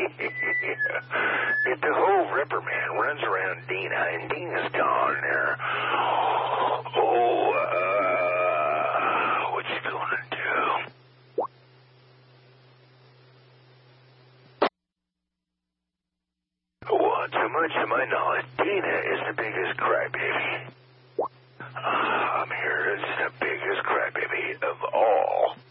The whole Ripper man runs around Dina, and Dina's gone there. Oh, what you gonna do? Well, to much of my knowledge, Dina is the biggest crybaby. I'm here as the biggest crybaby of all.